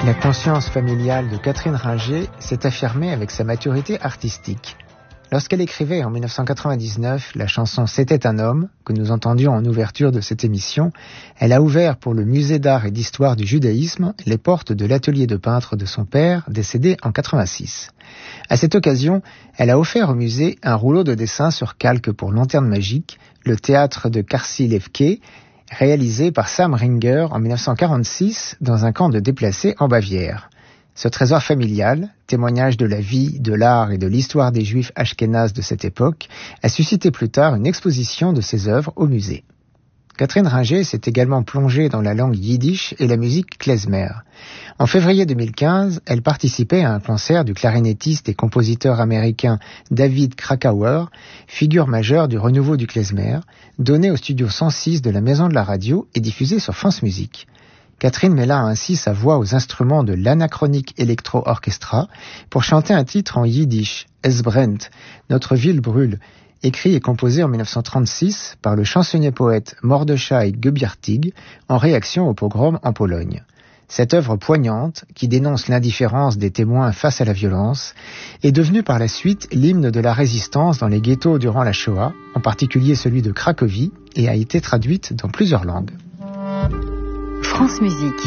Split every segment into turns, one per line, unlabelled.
La conscience familiale de Catherine Ringer s'est affirmée avec sa maturité artistique. Lorsqu'elle écrivait en 1999 la chanson « C'était un homme » que nous entendions en ouverture de cette émission, elle a ouvert pour le musée d'art et d'histoire du judaïsme les portes de l'atelier de peintre de son père, décédé en 86. À cette occasion, elle a offert au musée un rouleau de dessins sur calque pour Lanterne magique, le théâtre de Karsi-Levke, réalisé par Sam Ringer en 1946 dans un camp de déplacés en Bavière. Ce trésor familial, témoignage de la vie, de l'art et de l'histoire des Juifs ashkénazes de cette époque, a suscité plus tard une exposition de ses œuvres au musée. Catherine Ringer s'est également plongée dans la langue yiddish et la musique klezmer. En février 2015, elle participait à un concert du clarinettiste et compositeur américain David Krakauer, figure majeure du renouveau du klezmer, donné au studio 106 de la Maison de la Radio et diffusé sur France Musique. Catherine mêla ainsi sa voix aux instruments de l'Anachronic Electro Orchestra pour chanter un titre en yiddish, Es brennt, Notre ville brûle, écrit et composé en 1936 par le chansonnier-poète Mordechai Gubiartig en réaction au pogrom en Pologne. Cette œuvre poignante, qui dénonce l'indifférence des témoins face à la violence, est devenue par la suite l'hymne de la résistance dans les ghettos durant la Shoah, en particulier celui de Cracovie, et a été traduite dans plusieurs langues.
France Musique.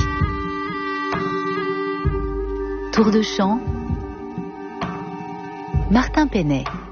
Tour de chant. Martin Penet.